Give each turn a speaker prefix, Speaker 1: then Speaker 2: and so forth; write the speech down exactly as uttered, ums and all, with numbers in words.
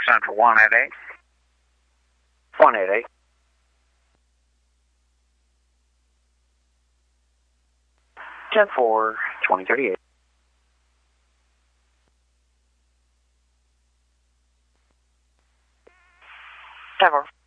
Speaker 1: Central one eight eight.
Speaker 2: one eight eight. ten four, twenty thirty-eight.
Speaker 3: ten four.